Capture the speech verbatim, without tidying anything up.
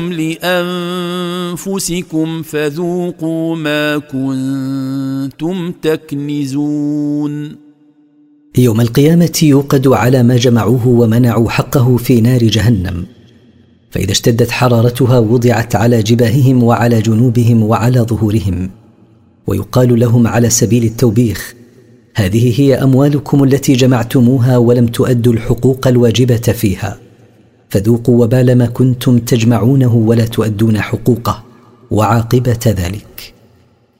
لأنفسكم فذوقوا ما كنتم تكنزون. يوم القيامة يوقد على ما جمعوه ومنعوا حقه في نار جهنم، فإذا اشتدت حرارتها وضعت على جباههم وعلى جنوبهم وعلى ظهورهم، ويقال لهم على سبيل التوبيخ: هذه هي أموالكم التي جمعتموها ولم تؤدوا الحقوق الواجبة فيها، فذوقوا وبال ما كنتم تجمعونه ولا تؤدون حقوقه وعاقبة ذلك.